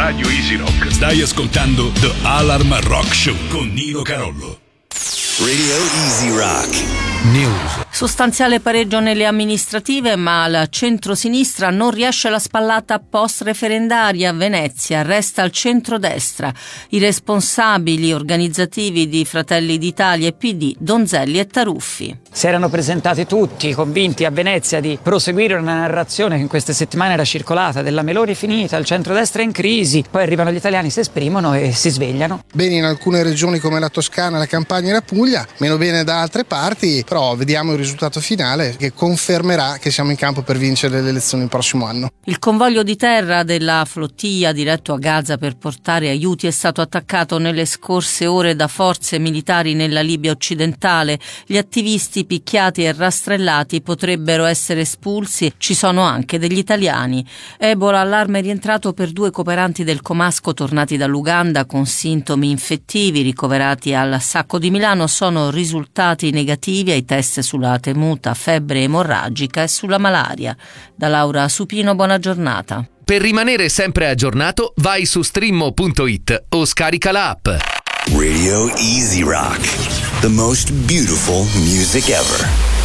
Radio Easy Rock. Stai ascoltando The Alarm Rock Show con Nino Carollo. Radio Easy Rock. News. Sostanziale pareggio nelle amministrative, ma la centrosinistra non riesce alla spallata post-referendaria. Venezia resta al centrodestra. I responsabili organizzativi di Fratelli d'Italia e PD, Donzelli e Taruffi. Si erano presentati tutti convinti a Venezia di proseguire una narrazione che in queste settimane era circolata della Meloni è finita, il centrodestra è in crisi, poi arrivano gli italiani, si esprimono e si svegliano. Bene in alcune regioni come la Toscana, la Campania e la Puglia, meno bene da altre parti, però vediamo il risultato finale che confermerà che siamo in campo per vincere le elezioni il prossimo anno. Il convoglio di terra della flottiglia diretto a Gaza per portare aiuti è stato attaccato nelle scorse ore da forze militari nella Libia occidentale. Gli attivisti picchiati e rastrellati potrebbero essere espulsi, ci sono anche degli italiani. Ebola, allarme rientrato per 2 cooperanti del Comasco tornati dall'Uganda con sintomi infettivi, ricoverati al Sacco di Milano, sono risultati negativi ai test sulla temuta febbre emorragica e sulla malaria. Da Laura Supino, buona giornata. Per rimanere sempre aggiornato, vai su streammo.it o scarica l'app. Radio Easy Rock. The most beautiful music ever.